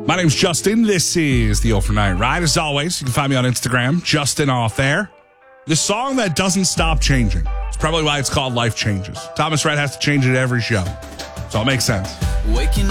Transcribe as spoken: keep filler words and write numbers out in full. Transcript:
My name's Justin. This is the Overnight Ride. As always, you can find me on Instagram, Justin Off Air. The song that doesn't stop changing. It's probably why it's called Life Changes. Thomas Rhett has to change it every show. So it makes sense. Waking